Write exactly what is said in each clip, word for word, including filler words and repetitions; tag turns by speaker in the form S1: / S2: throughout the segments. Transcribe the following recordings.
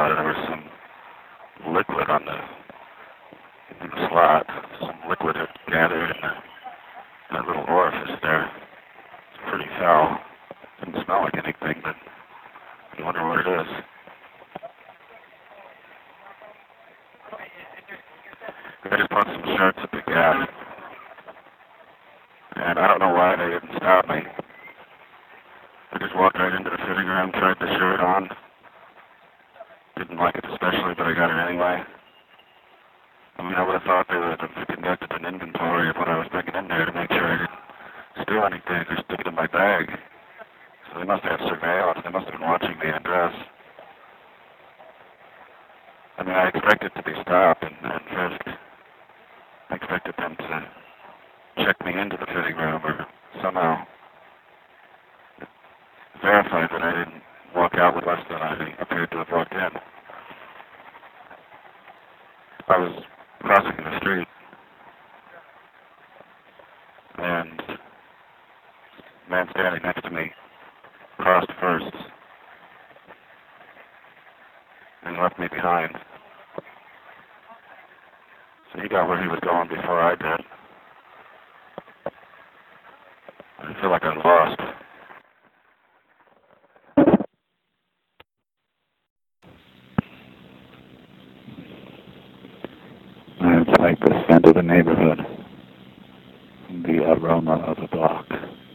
S1: saw there was some liquid on the, in the slot. Some liquid had gathered in the, that little orifice there. It's pretty foul. Didn't smell like anything, but you wonder what it is. I just bought some shirts at the gas, and I don't know why they didn't stop me. I just walked right into the fitting room, tried the shirt on. Didn't like it especially, but I got it anyway. I mean, I would have thought they would have conducted an inventory of what I was bringing in there to make sure I didn't steal anything or stick it in my bag. So they must have surveillance. They must have been watching the address. I mean, I expected to be stopped and, and frisked. I expected them to check me into the fitting room or somehow verify that I didn't walk out with less than I appeared to have walked in. I was crossing the street, and the man standing next to me crossed first and left me behind. So he got where he was going before I did. I feel like I'm lost. It's like the scent of the neighborhood, the aroma of a block,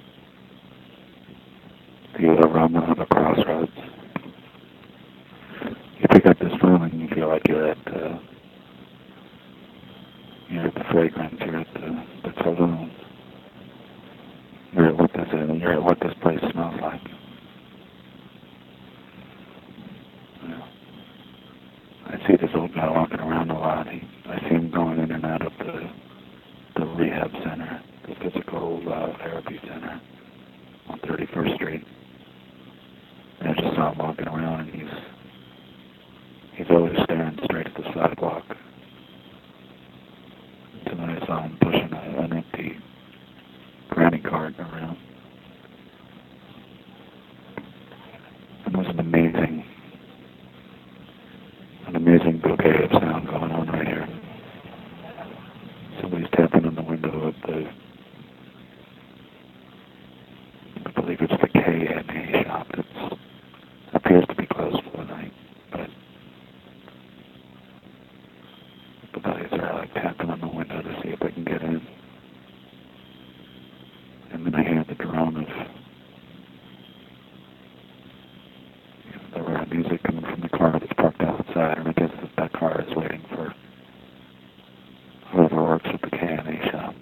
S1: the aroma of a crossroads. You pick up this phone and you feel like you're at, uh, you're at the fragrance, you're at the, the saloon, you're at what this is, you're at what this place smells like. Yeah. I see this old guy walking around a lot. He, I see him going in and out of the the rehab center, the physical uh, therapy center on thirty-first Street. And I just saw him walking around, and he's he's always staring straight at the sidewalk. Tonight I saw him pushing a, an empty granny cart around. And there's an amazing, an amazing bouquet of sound going on right here. Somebody's tapping on the window of the, I believe it's the K and A shop that appears to be closed for the night, but the buddies are like tapping on the window to see if they can get in. And then I hear the drone of you know, the rare music coming from the car that's parked outside, and I guess that that car is waiting for whoever works at the K and A shop.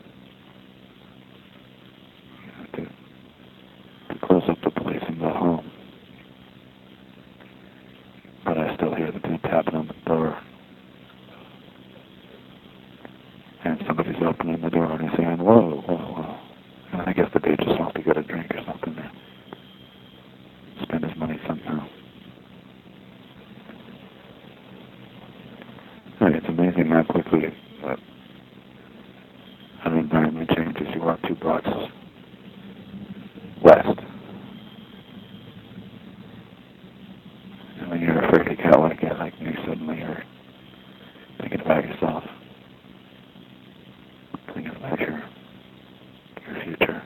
S1: You know, to, to close up the place and go home. But I still hear the dude tapping on the door. And somebody's opening the door and he's saying, whoa, whoa, whoa. And I guess the dude just wants to get a drink or something there. Spend his money somehow. Hey, it's amazing how quickly uh, an environment changes. You walk two blocks west. And when you're afraid to get like it, like me, suddenly you're thinking about yourself. Thinking about your, your future.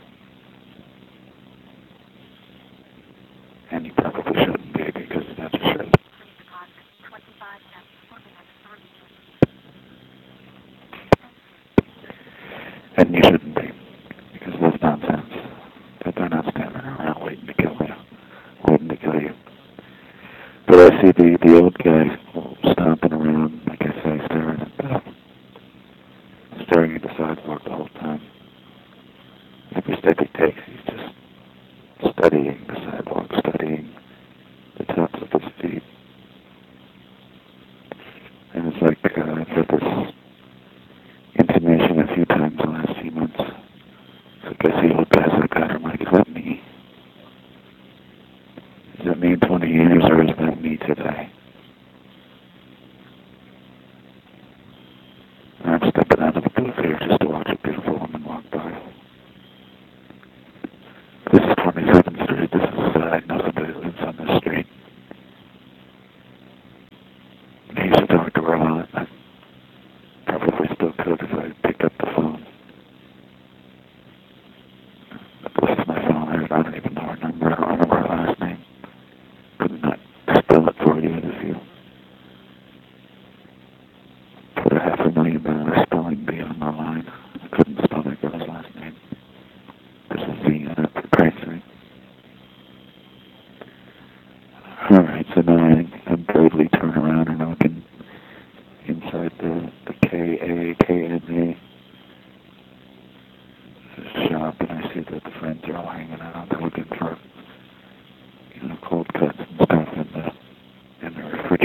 S1: And you probably shouldn't be, because that's a shit. And you shouldn't be, because that's nonsense. That they're not standing around waiting to kill you, waiting to kill you. But I see the, the old guy stomping around, like I say, staring at the, staring at the sidewalk the whole time. Every step he takes, he's just studying the sidewalk, studying the tops of his feet. And it's like, uh, I've heard this intonation a few times in the last few months. It's like I see old guys like that, I'm like, is that me? Is that me in twenty years, or is that me today? And I'm stepping out of the booth here just to watch a beautiful woman walk by.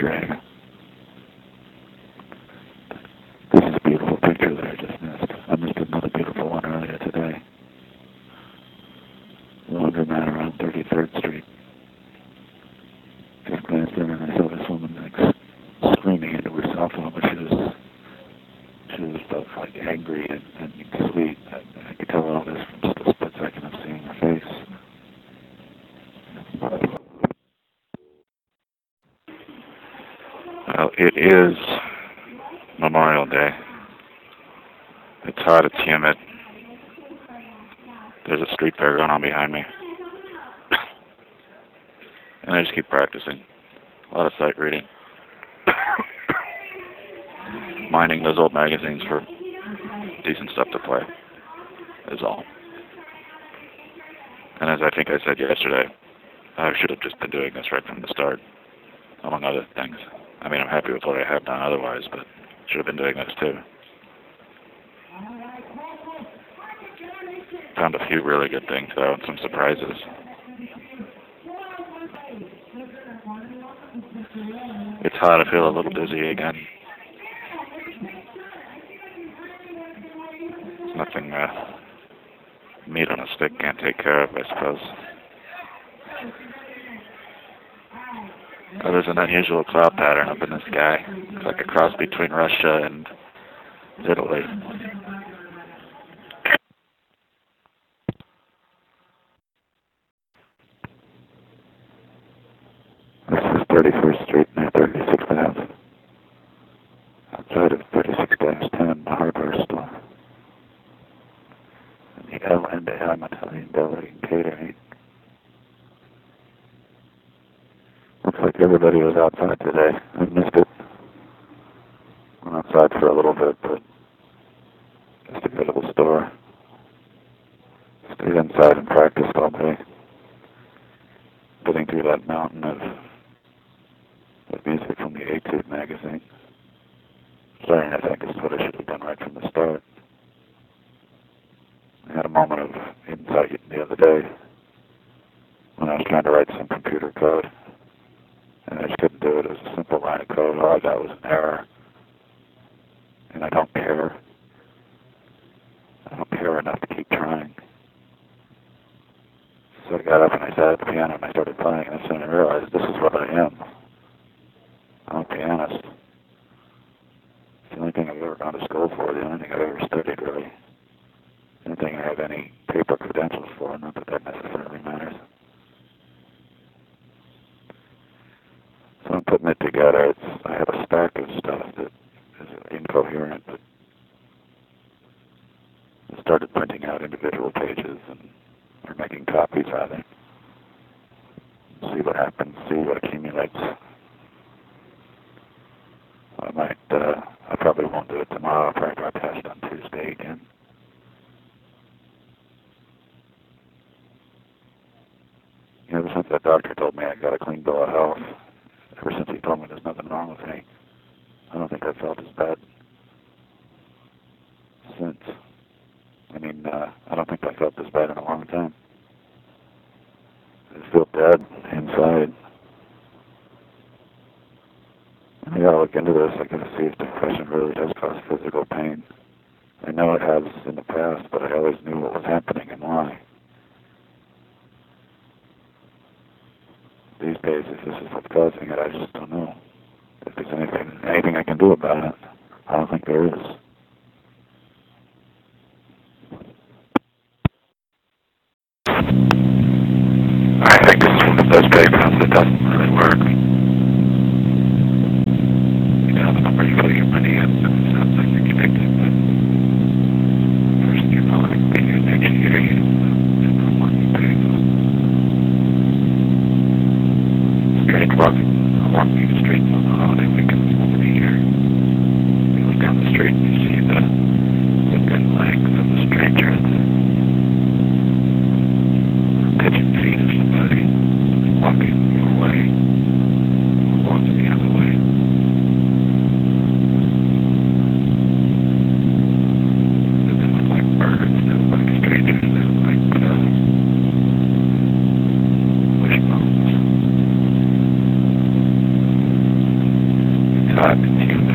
S1: drag. This is a beautiful picture that I just missed. I missed another beautiful one earlier today. Laundromat around thirty-third Street. Just glanced in and I saw this woman like screaming into her cell phone, but she was she was both like angry and, and sweet. I, I could tell all this from just a split second of seeing her face. Well, it is Memorial Day. It's hot, it's humid. There's a street fair going on behind me. And I just keep practicing. A lot of sight reading. Mining those old magazines for decent stuff to play is all. And as I think I said yesterday, I should have just been doing this right from the start, among other things. I mean, I'm happy with what I have done otherwise, but should have been doing this too. Found a few really good things, though, and some surprises. It's hot. I feel a little dizzy again. It's nothing uh, meat on a stick can't take care of, I suppose. Oh, there's an unusual cloud pattern up in the sky. It's like a cross between Russia and Italy. This is thirty-first Street near thirty-sixth Avenue. Outside of thirty-six dash ten, the hardware store. And the L and M Italian Deli and Catering. Looks like everybody was outside today. I missed it. Went outside for a little bit, but just to go to the store. Stayed inside and practiced all day. Getting through that mountain of, of music from the Etude magazine. Starting, I think, is what I should have done right from the start. I had a moment of insight the other day when I was trying to write some computer code. And I just couldn't do it. It was a simple line of code. All I got was an error. And I don't care. I don't care enough to keep trying. So I got up and I sat at the piano and I started playing, and soon I realized this is what I am. I'm a pianist. It's the only thing I've ever gone to school for, the only thing I've ever studied, really. The only thing I have any paper credentials for, not that that necessarily matters. So I'm putting it together. It's, I have a stack of stuff that is incoherent, but I started printing out individual pages and or making copies rather. See what happens, see what accumulates. I might, uh, I probably won't do it tomorrow. I'll probably try test on Tuesday again. Ever since that doctor told me I got a clean bill of health, ever since he told me there's nothing wrong with me, I don't think I felt as bad since. I mean, uh, I don't think I felt this bad in a long time. I just feel dead inside. I gotta look into this. I gotta see if depression really does cause physical pain. I know it has in the past, but I always knew what was happening and why. These days, if this is what's causing it, I just don't know. If there's anything, anything I can do about it, I don't think there is. I think this is one of those playgrounds that doesn't really work. You know, the number you put your money in, it sounds like you're connected, but first you know, like being an engineer, you don't know what you pay for. Straight walking, walking the streets on the holiday weekends over the year. You look down the street and you see the, the thin legs of the stranger and the pigeon feet of somebody walking your way, or walking the other way. And they look like birds, they look like strangers, they look like uh, wishbones. five to two.